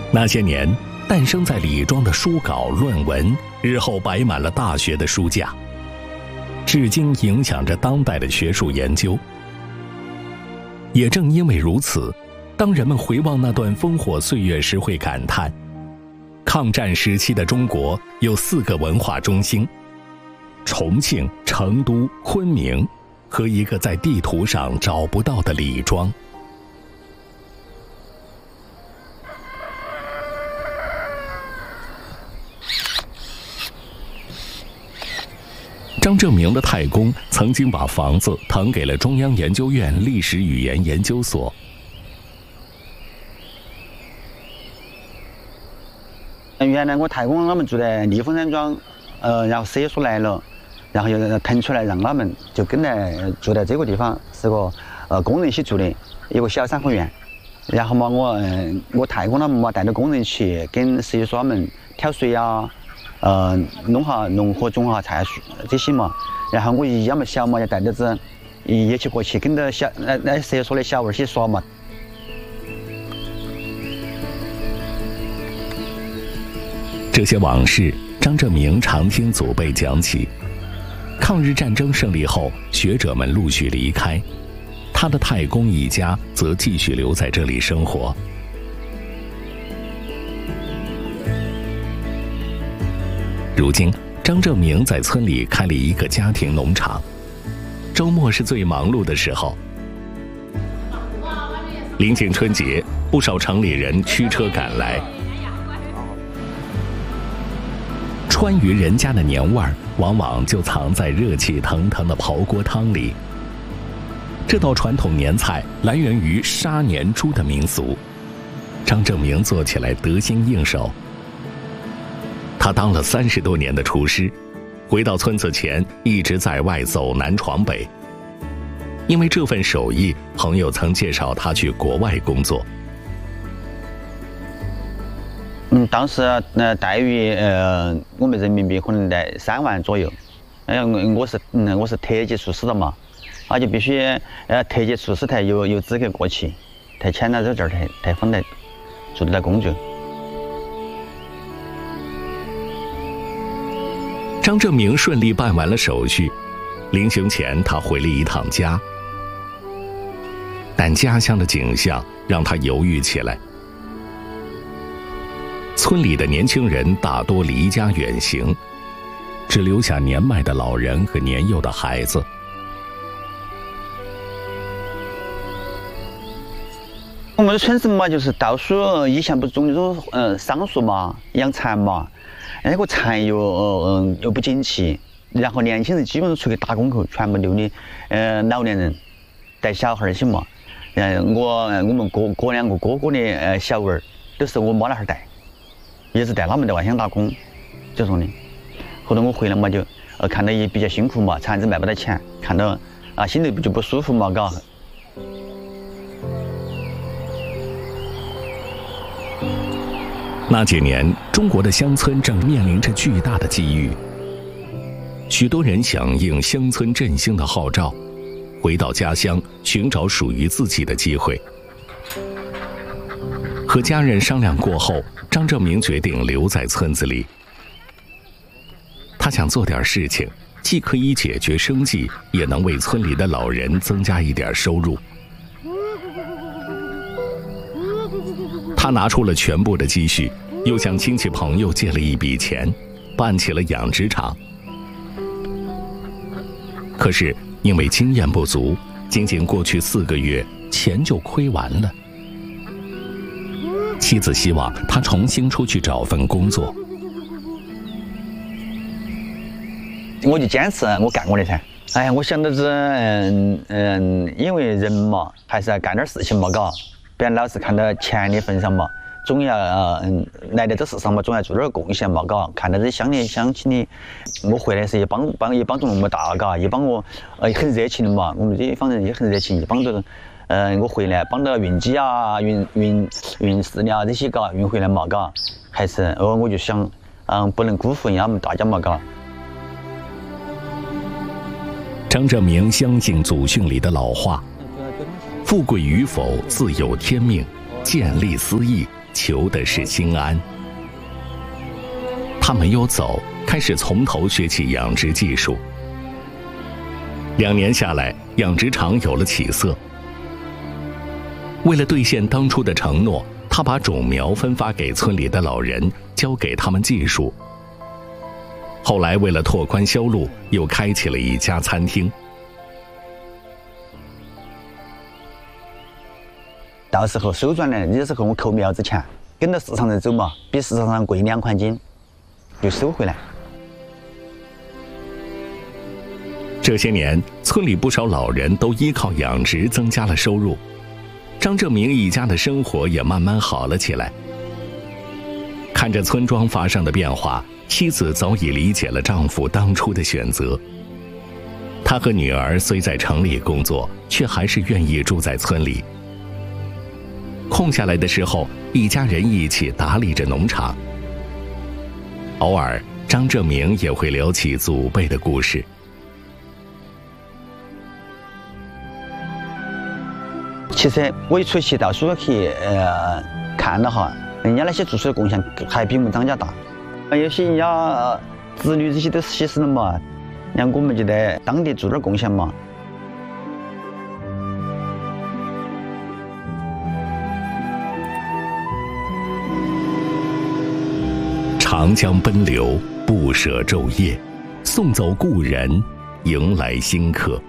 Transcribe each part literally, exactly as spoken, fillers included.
那些年，诞生在李庄的书稿论文，日后摆满了大学的书架，至今影响着当代的学术研究。也正因为如此，当人们回望那段烽火岁月时，会感叹，抗战时期的中国有四个文化中心：重庆、成都、昆明，和一个在地图上找不到的李庄。张正明的太公曾经把房子腾给了中央研究院历史语言研究所。 原来我太公他们住在立峰山庄，呃，然后社所来了，然后又腾出来让他们就跟来住在这个地方，是个呃工人一起住的一个小三合院。然后嘛，我呃我太公他们嘛带着工人去跟社所他们挑水啊。呃，弄下农活种下菜这些嘛，然后我一要么小嘛，要带着子一起过去跟着小那那社所的小娃儿去耍嘛。 这些往事，张正明常听祖辈讲起。抗日战争胜利后，学者们陆续离开，他的太公一家则继续留在这里生活。如今，张正明在村里开了一个家庭农场，周末是最忙碌的时候。临近春节，不少城里人驱车赶来，川渝人家的年味儿，往往就藏在热气腾腾的刨锅汤里。这道传统年菜来源于杀年猪的民俗，张正明做起来得心应手。他当了三十多年的厨师，回到村子前一直在外走南闯北。因为这份手艺，朋友曾介绍他去国外工作。 嗯，当时呃待遇呃我们人民币可能在三万左右。哎，我是嗯我是特级厨师的嘛，而且必须呃特级厨师才有有资格过去，才签到这证才才分得做得到工作。 张正明顺利办完了手续，临行前他回了一趟家，但家乡的景象让他犹豫起来。村里的年轻人大多离家远行，只留下年迈的老人和年幼的孩子。 我们村子嘛，就是到处以前不是种种呃桑树嘛，养蚕嘛。那个蚕又呃又不景气，然后年轻人基本上出去打工去，全部留的呃老年人带小孩儿些嘛。呃，我我们哥哥两个哥哥的呃小娃儿都是我妈那哈儿带，一直带他们在外乡打工，就说的。后头我回来嘛，就呃看到也比较辛苦嘛，蚕子卖不到钱，看到啊心里就不舒服嘛，嘎。 那几年，中国的乡村正面临着巨大的机遇。许多人响应乡村振兴的号召，回到家乡寻找属于自己的机会。和家人商量过后，张正明决定留在村子里。他想做点事情，既可以解决生计，也能为村里的老人增加一点收入。他拿出了全部的积蓄，又向亲戚朋友借了一笔钱，办起了养殖场。可是因为经验不足，仅仅过去四个月，钱就亏完了。妻子希望他重新出去找份工作。 我就坚持我干过的噻。哎呀，我想到是嗯嗯，因为人嘛，还是要干点事情嘛，嘎。不然老是看到钱的份上嘛，总要呃嗯来到这世上嘛，总要做点贡献嘛，嘎。看到这乡里乡亲的，我回来是也帮帮也帮助那么大，嘎，也帮我呃很热情的嘛，我们这一方人也很热情，也帮着呃我回来帮着运鸡啊、运运运饲料这些，嘎，运回来嘛，嘎，还是呃我就想嗯不能辜负人家们大家嘛，嘎。 张正明相信祖训里的老话。富贵与否，自有天命；见利思义， 求的是心安。他没有走，开始从头学起养殖技术。两年下来，养殖场有了起色。为了兑现当初的承诺，他把种苗分发给村里的老人，教给他们技术。后来为了拓宽销路，又开启了一家餐厅。 到时候收赚的，有时候我扣苗之前跟着市场在走嘛，比市场上贵两块斤，就收回来。 这些年，村里不少老人都依靠养殖增加了收入，张正明一家的生活也慢慢好了起来。看着村庄发生的变化，妻子早已理解了丈夫当初的选择。他和女儿虽在城里工作，却还是愿意住在村里。空下来的时候，一家人一起打理着农场。偶尔，张正明也会聊起祖辈的故事。 其实我一出去到苏去，呃，看了哈，人家那些做出的贡献还比我们张家大。有些人家子女这些都牺牲了嘛，让我们就在当地做点贡献嘛。 长江奔流，不舍昼夜，送走故人，迎来新客。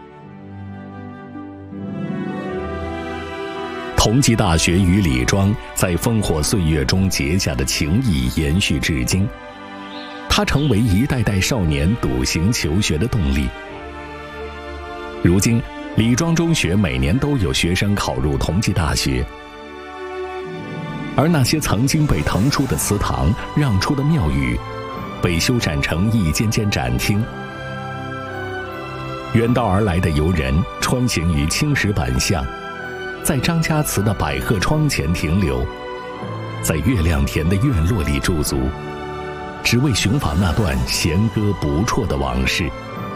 同济大学与李庄在烽火岁月中结下的情谊延续至今，它成为一代代少年笃行求学的动力。如今，李庄中学每年都有学生考入同济大学，而那些曾经被腾出的祠堂、让出的庙宇，被修缮成一间间展厅。远道而来的游人穿行于青石板巷，在张家祠的百鹤窗前停留，在月亮田的院落里驻足，只为寻访那段弦歌不辍的往事。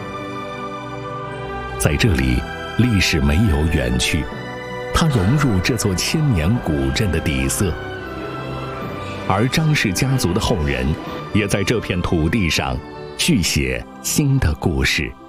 在这里，历史没有远去，它融入这座千年古镇的底色。而张氏家族的后人，也在这片土地上续写新的故事。